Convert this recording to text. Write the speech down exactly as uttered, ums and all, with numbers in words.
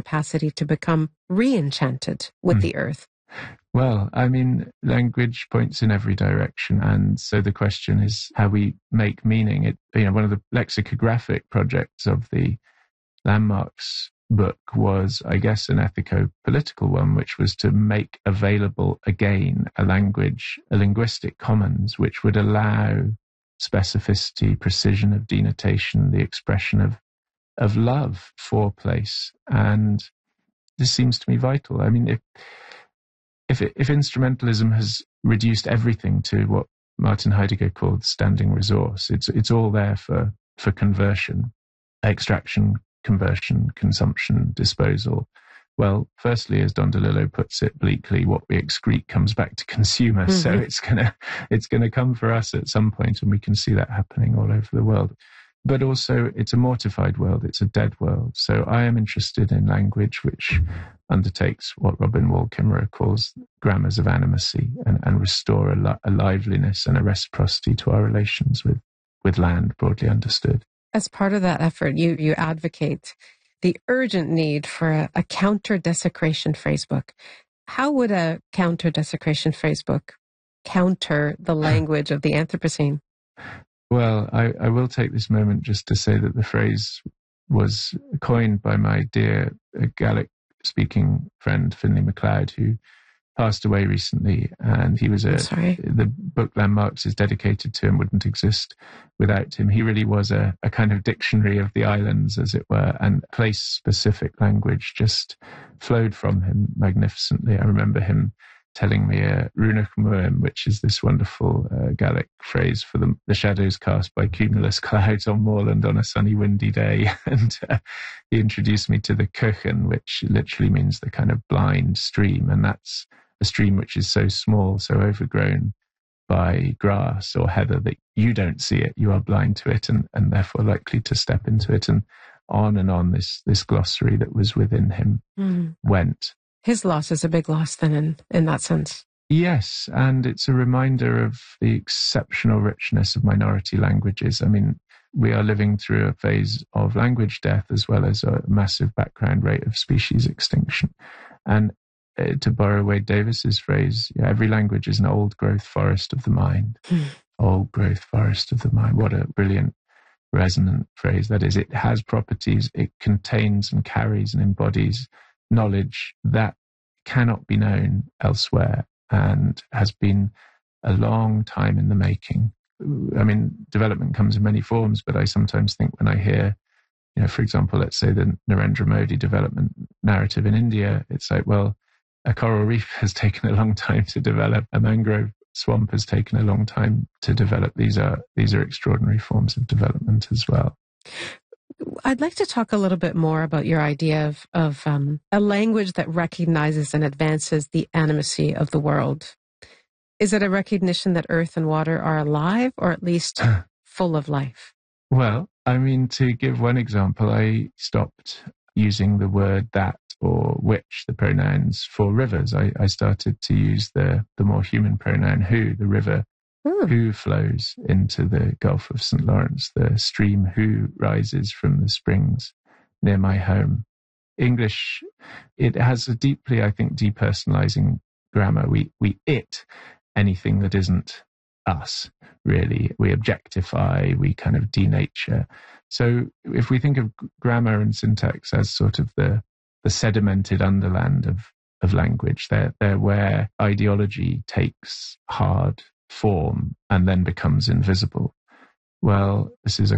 capacity to become re-enchanted with mm. the earth? Well, I mean, language points in every direction. And so the question is how we make meaning. It, you know, one of the lexicographic projects of the Landmarks book was, I guess, an ethico-political one, which was to make available again a language, a linguistic commons, which would allow specificity, precision of denotation, the expression of, of love for place. And this seems to me vital. I mean, if, If, it, if instrumentalism has reduced everything to what Martin Heidegger called standing resource, it's it's all there for, for conversion, extraction, conversion, consumption, disposal. Well, firstly, as Don DeLillo puts it bleakly, what we excrete comes back to consumer. Mm-hmm. So it's gonna it's gonna come for us at some point, and we can see that happening all over the world. But also, it's a mortified world. It's a dead world. So I am interested in language which undertakes what Robin Wall Kimmerer calls grammars of animacy, and, and restore a, li- a liveliness and a reciprocity to our relations with, with land, broadly understood. As part of that effort, you, you advocate the urgent need for a, a counter-desecration phrasebook. How would a counter-desecration phrasebook counter the language of the Anthropocene? Well, I, I will take this moment just to say that the phrase was coined by my dear uh, Gaelic-speaking friend, Finlay MacLeod, who passed away recently. And he was a... The book Landmarks is dedicated to him, wouldn't exist without him. He really was a, a kind of dictionary of the islands, as it were, and place-specific language just flowed from him magnificently. I remember him telling me a uh, Runach Muim, which is this wonderful uh, Gaelic phrase for the, the shadows cast by cumulus clouds on moorland on a sunny, windy day. And uh, he introduced me to the Cwchan, which literally means the kind of blind stream. And that's a stream which is so small, so overgrown by grass or heather that you don't see it. You are blind to it, and, and therefore likely to step into it. And on and on this, this glossary that was within him mm. went. His loss is a big loss then in, in that sense. Yes, and it's a reminder of the exceptional richness of minority languages. I mean, we are living through a phase of language death as well as a massive background rate of species extinction. And uh, to borrow Wade Davis's phrase, yeah, every language is an old growth forest of the mind. Hmm. Old growth forest of the mind. What a brilliant, resonant phrase that is. It has properties, it contains and carries and embodies knowledge that cannot be known elsewhere and has been a long time in the making. I mean, development comes in many forms, but I sometimes think when I hear, you know, for example, let's say the Narendra Modi development narrative in India, it's like, well, a coral reef has taken a long time to develop, a mangrove swamp has taken a long time to develop. These are these are extraordinary forms of development as well. I'd like to talk a little bit more about your idea of, of um, a language that recognizes and advances the animacy of the world. Is it a recognition that earth and water are alive, or at least full of life? Well, I mean, to give one example, I stopped using the word that or which, the pronouns for rivers. I, I started to use the, the more human pronoun who, the river Hmm. who flows into the Gulf of Saint Lawrence, the stream who rises from the springs near my home. English, it has a deeply, I think, depersonalizing grammar. We, we it anything that isn't us, really. We objectify, we kind of denature. So if we think of grammar and syntax as sort of the, the sedimented underland of, of language, they're, they're where ideology takes hard form and then becomes invisible. Well, this is a